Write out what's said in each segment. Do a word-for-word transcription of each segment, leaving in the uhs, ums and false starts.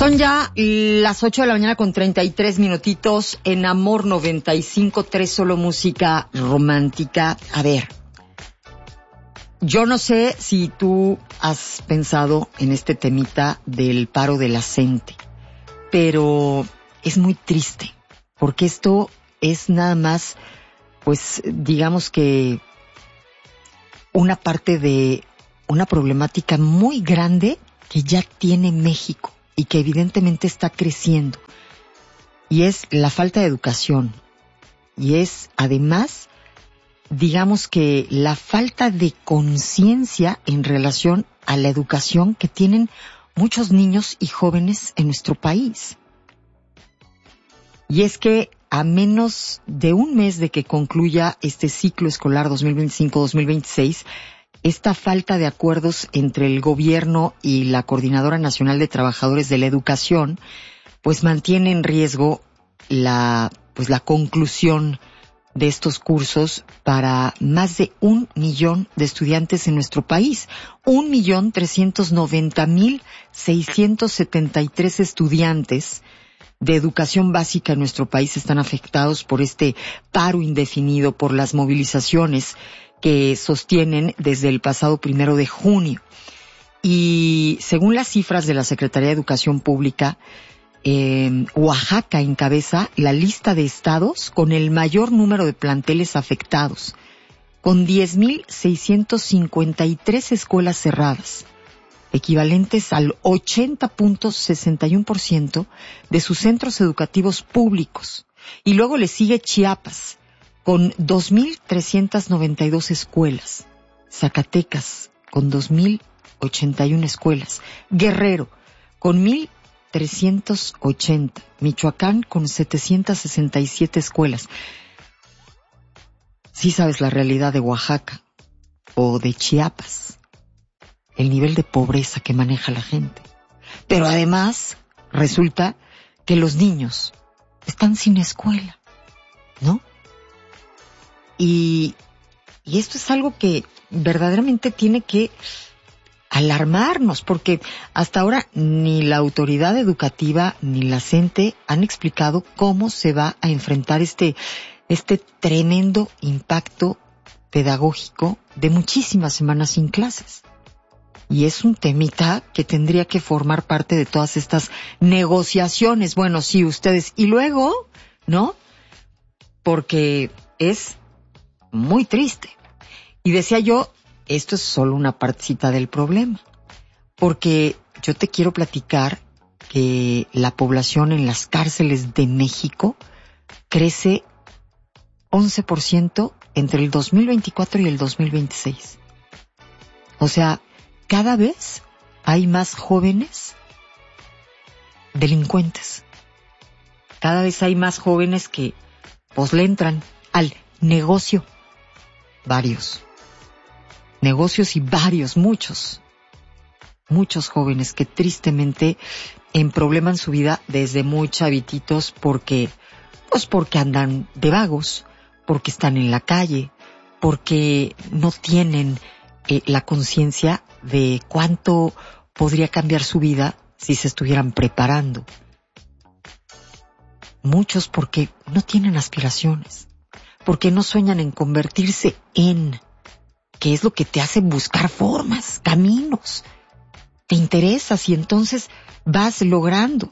Son ya las ocho de la mañana con treinta y tres minutitos en Amor noventa y cinco tres, solo música romántica. A ver, yo no sé si tú has pensado en este temita del paro de la gente, pero es muy triste, porque esto es nada más, pues, digamos que una parte de una problemática muy grande que ya tiene México y que evidentemente está creciendo. Y es la falta de educación. Y es, además, digamos que la falta de conciencia en relación a la educación que tienen muchos niños y jóvenes en nuestro país. Y es que a menos de un mes de que concluya este ciclo escolar dos mil veinticinco dos mil veintiséis, esta falta de acuerdos entre el gobierno y la Coordinadora Nacional de Trabajadores de la Educación, pues mantiene en riesgo la, pues la conclusión de estos cursos para más de un millón de estudiantes en nuestro país. Un millón trescientos noventa mil seiscientos setenta y tres estudiantes de educación básica en nuestro país están afectados por este paro indefinido, por las movilizaciones que sostienen desde el pasado primero de junio. Y según las cifras de la Secretaría de Educación Pública, eh, Oaxaca encabeza la lista de estados con el mayor número de planteles afectados, con diez mil seiscientos cincuenta y tres escuelas cerradas, equivalentes al ochenta punto sesenta y uno por ciento de sus centros educativos públicos. Y luego le sigue Chiapas, con dos mil trescientas noventa y dos escuelas, Zacatecas, con dos mil ochenta y una escuelas, Guerrero, con mil trescientos ochenta, Michoacán, con setecientas sesenta y siete escuelas. Sí sabes la realidad de Oaxaca o de Chiapas, el nivel de pobreza que maneja la gente. Pero además, resulta que los niños están sin escuela, ¿no? Y, y esto es algo que verdaderamente tiene que alarmarnos, porque hasta ahora ni la autoridad educativa ni la CENTE han explicado cómo se va a enfrentar este, este tremendo impacto pedagógico de muchísimas semanas sin clases. Y es un temita que tendría que formar parte de todas estas negociaciones. Bueno, sí, ustedes. Y luego, ¿no? Porque es muy triste. Y decía yo, esto es solo una partecita del problema. Porque yo te quiero platicar que la población en las cárceles de México crece once por ciento entre el dos mil veinticuatro y el dos mil veintiséis. O sea, cada vez hay más jóvenes delincuentes. Cada vez hay más jóvenes que pues le entran al negocio. Varios. Negocios y varios, muchos. Muchos jóvenes que tristemente emprobleman su vida desde muy chavititos porque, pues porque andan de vagos, porque están en la calle, porque no tienen eh, la conciencia de cuánto podría cambiar su vida si se estuvieran preparando. Muchos porque no tienen aspiraciones, porque no sueñan en convertirse en, que es lo que te hace buscar formas, caminos. Te interesas y entonces vas logrando.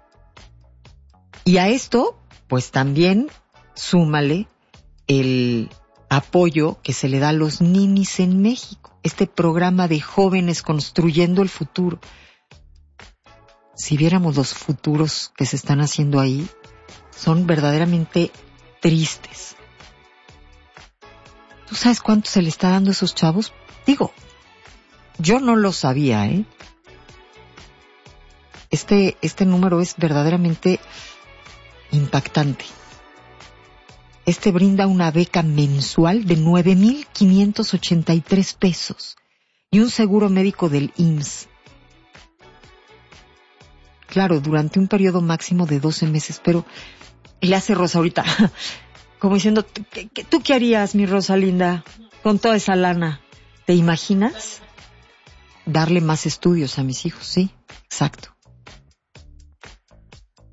Y a esto, pues también súmale el apoyo que se le da a los ninis en México. Este programa de jóvenes construyendo el futuro. Si viéramos los futuros que se están haciendo ahí, son verdaderamente tristes. ¿Tú sabes cuánto se le está dando a esos chavos? Digo, yo no lo sabía, ¿eh? Este, este número es verdaderamente impactante. Este brinda una beca mensual de nueve mil quinientos ochenta y tres pesos y un seguro médico del I M S S. Claro, durante un periodo máximo de doce meses, pero le hace Rosa ahorita, como diciendo, ¿qué, qué, ¿tú qué harías, mi Rosa linda, con toda esa lana? ¿Te imaginas? Darle más estudios a mis hijos, sí, exacto.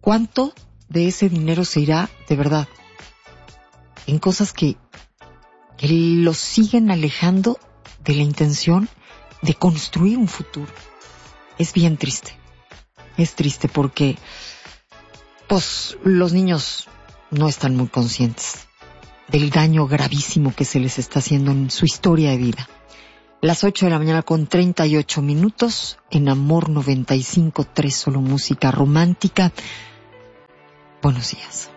¿Cuánto de ese dinero se irá, de verdad, en cosas que, que los siguen alejando de la intención de construir un futuro? Es bien triste. Es triste porque, pues, los niños no están muy conscientes del daño gravísimo que se les está haciendo en su historia de vida. Las ocho de la mañana con treinta y ocho minutos, en Amor noventa y cinco punto tres, solo música romántica. Buenos días.